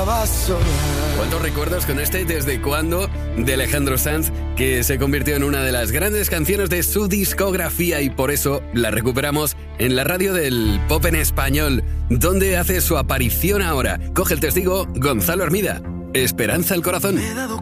estaba sola. ¿Cuántos recuerdos con este Desde Cuándo de Alejandro Sanz, que se convirtió en una de las grandes canciones de su discografía y por eso la recuperamos en la radio del pop en español, donde hace su aparición ahora? Coge el testigo Gonzalo Hermida. Esperanza al corazón. Me he dado